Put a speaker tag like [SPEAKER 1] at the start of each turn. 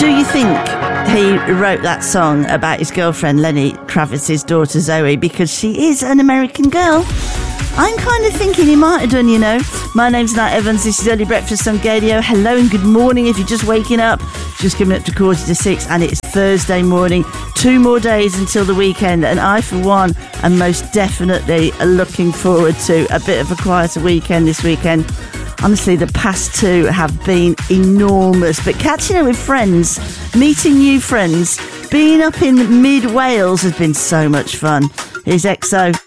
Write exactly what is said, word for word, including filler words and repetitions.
[SPEAKER 1] Do you think he wrote that song about his girlfriend Lenny Kravitz's daughter Zoe because she is an American girl? I'm kind of thinking he might have done, you know. My name's Nat Evans. This is Early Breakfast on Gadio. Hello and good morning if you're just waking up. Just coming up to quarter to six and it's Thursday morning. Two more days until the weekend, and I, for one, am most definitely looking forward to a bit of a quieter weekend this weekend. Honestly, the past two have been enormous, but catching up with friends, meeting new friends, being up in mid-Wales has been so much fun. Here's X O